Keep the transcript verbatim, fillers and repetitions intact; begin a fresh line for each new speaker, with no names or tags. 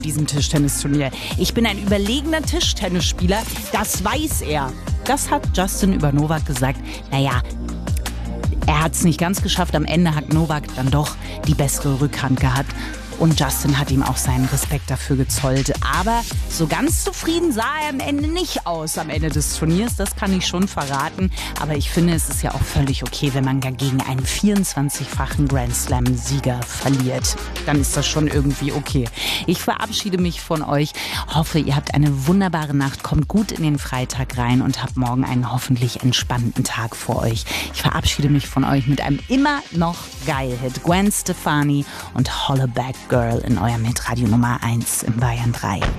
diesem Tischtennisturnier. Ich bin ein überlegener Tischtennisspieler, das weiß er. Das hat Justin über Novak gesagt. Naja, er hat es nicht ganz geschafft. Am Ende hat Novak dann doch die bessere Rückhand gehabt. Und Justin hat ihm auch seinen Respekt dafür gezollt. Aber so ganz zufrieden sah er am Ende nicht aus, am Ende des Turniers. Das kann ich schon verraten. Aber ich finde, es ist ja auch völlig okay, wenn man gegen einen vierundzwanzigfachen Grand Slam-Sieger verliert. Dann ist das schon irgendwie okay. Ich verabschiede mich von euch. Hoffe, ihr habt eine wunderbare Nacht. Kommt gut in den Freitag rein und habt morgen einen hoffentlich entspannten Tag vor euch. Ich verabschiede mich von euch mit einem immer noch geil Hit. Gwen Stefani und Hollaback Girl in eurem Hitradio Nummer eins im Bayern drei.